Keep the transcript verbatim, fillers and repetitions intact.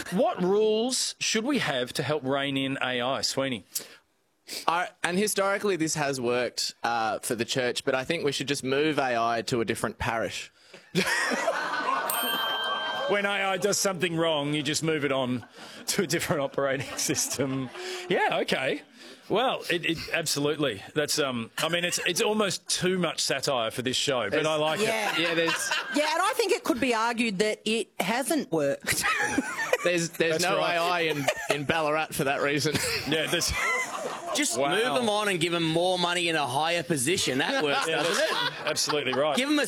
What rules should we have to help rein in A I, Sweeney? I, and historically, this has worked uh, for the church, but I think we should just move A I to a different parish. When A I does something wrong, you just move it on to a different operating system. Yeah, okay. Well, it, it absolutely. That's um. I mean, it's it's almost too much satire for this show, but There's, I like yeah. it. Yeah, there's Yeah, and I think it could be argued that it hasn't worked. there's there's That's no right. A I in, in Ballarat for that reason. Yeah, there's. Just Wow. move them on and give them more money in a higher position. That works, Yeah, doesn't that's it? absolutely right. Give them a